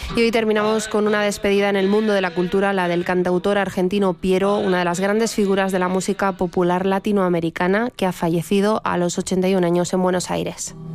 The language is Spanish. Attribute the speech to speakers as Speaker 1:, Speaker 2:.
Speaker 1: Y hoy terminamos con una despedida en el mundo de la cultura, la del cantautor argentino Piero, una de las grandes figuras de la música popular latinoamericana, que ha fallecido a los 81 años en Buenos Aires.